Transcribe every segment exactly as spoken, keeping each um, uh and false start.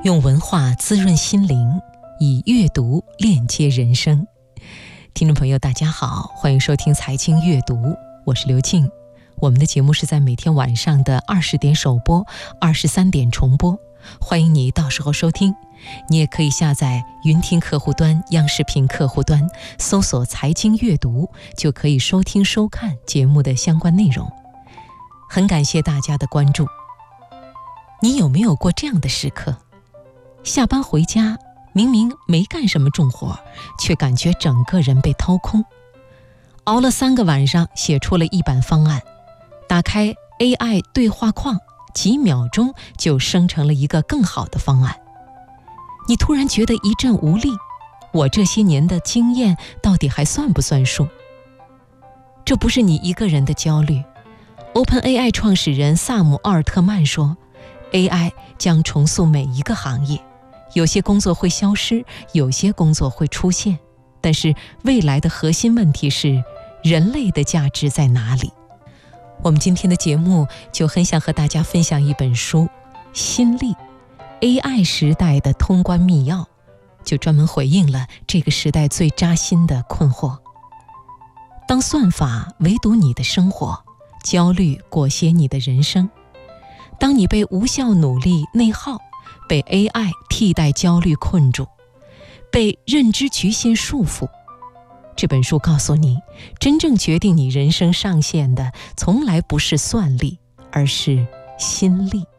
用文化滋润心灵，以阅读链接人生。听众朋友大家好，欢迎收听财经阅读，我是刘静。我们的节目是在每天晚上的二十点首播，二十三点重播，欢迎你到时候收听。你也可以下载云听客户端、央视频客户端，搜索财经阅读，就可以收听收看节目的相关内容。很感谢大家的关注。你有没有过这样的时刻？下班回家，明明没干什么重活，却感觉整个人被掏空。熬了三个晚上，写出了一版方案，打开 A I 对话框，几秒钟就生成了一个更好的方案。你突然觉得一阵无力，我这些年的经验到底还算不算数？这不是你一个人的焦虑。OpenAI 创始人萨姆·奥尔特曼说， A I 将重塑每一个行业，有些工作会消失，有些工作会出现，但是未来的核心问题是，人类的价值在哪里？我们今天的节目就很想和大家分享一本书《心力》A I 时代的通关密钥，就专门回应了这个时代最扎心的困惑。当算法围堵你的生活，焦虑裹挟你的人生，当你被无效努力内耗，被 A I 替代焦虑困住，被认知局限束缚，这本书告诉你，真正决定你人生上限的从来不是算力，而是心力。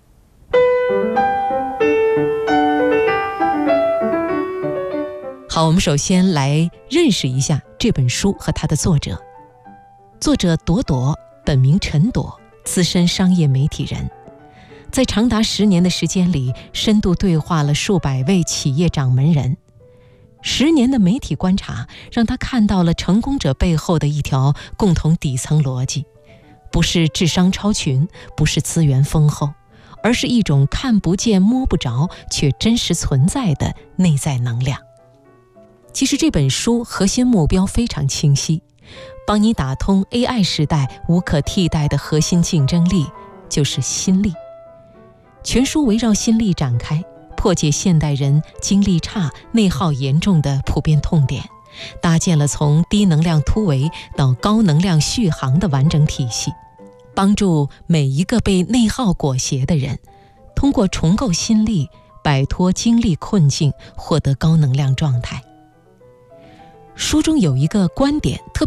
好，我们首先来认识一下这本书和它的作者。作者朵朵，本名陈朵，资深商业媒体人，在长达十年的时间里，深度对话了数百位企业掌门人。十年的媒体观察，让他看到了成功者背后的一条共同底层逻辑，不是智商超群，不是资源丰厚，而是一种看不见摸不着却真实存在的内在能量。其实这本书核心目标非常清晰，帮你打通 A I 时代无可替代的核心竞争力，就是心力。全书围绕心力展开，破解现代人精力差、内耗严重的普遍痛点，搭建了从低能量突围到高能量续航的完整体系，帮助每一个被内耗裹挟的人，通过重构心力，摆脱精力困境，获得高能量状态。书中有一个观点特